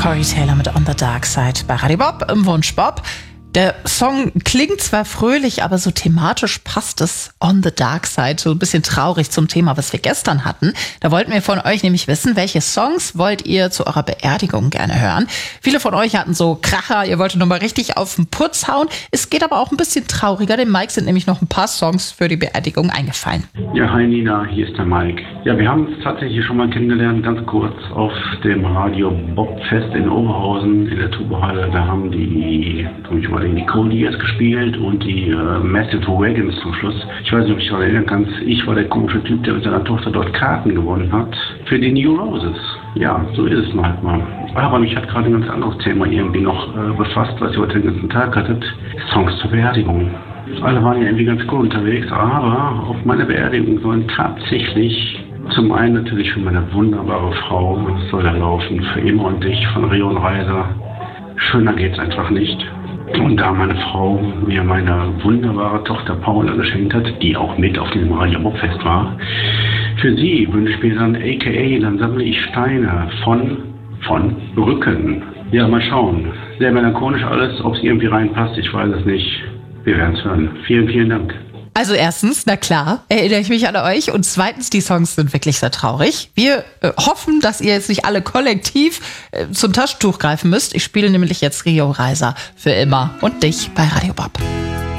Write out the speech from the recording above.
Corey Taylor mit On the Dark Side bei Radio Bob im Wunsch Bob. Der Song klingt zwar fröhlich, aber so thematisch passt es On the Dark Side, so ein bisschen traurig zum Thema, was wir gestern hatten. Da wollten wir von euch nämlich wissen, welche Songs wollt ihr zu eurer Beerdigung gerne hören? Viele von euch hatten so Kracher, ihr wolltet nochmal richtig auf den Putz hauen. Es geht aber auch ein bisschen trauriger. Dem Mike sind nämlich noch ein paar Songs für die Beerdigung eingefallen. Ja, hi Nina, hier ist der Mike. Ja, wir haben uns tatsächlich schon mal kennengelernt, ganz kurz auf dem Radio Bob Fest in Oberhausen in der Tubehalle. Da haben die Coliers gespielt und die Massive Wagons zum Schluss. Ich weiß nicht, ob ich daran erinnern kann. Ich war der komische Typ, der mit seiner Tochter dort Karten gewonnen hat für die New Roses. Ja, so ist es halt mal. Aber mich hat gerade ein ganz anderes Thema irgendwie noch befasst, was ihr heute den ganzen Tag hattet. Songs zur Beerdigung. Alle waren ja irgendwie ganz cool unterwegs, aber auf meiner Beerdigung sollen tatsächlich zum einen natürlich für meine wunderbare Frau soll da laufen, für immer und dich von Rion Reiser. Schöner geht's einfach nicht. Und da meine Frau mir meine wunderbare Tochter Paula geschenkt hat, die auch mit auf diesem Radio Bob Fest war, für sie wünsche ich mir dann a.k.a. dann sammle ich Steine von Rücken. Ja, mal schauen. Sehr melancholisch alles, ob es irgendwie reinpasst, ich weiß es nicht. Wir werden es hören. Vielen, vielen Dank. Also erstens, na klar, erinnere ich mich an euch. Und zweitens, die Songs sind wirklich sehr traurig. Wir hoffen, dass ihr jetzt nicht alle kollektiv zum Taschentuch greifen müsst. Ich spiele nämlich jetzt Rio Reiser für immer und dich bei Radio Bob.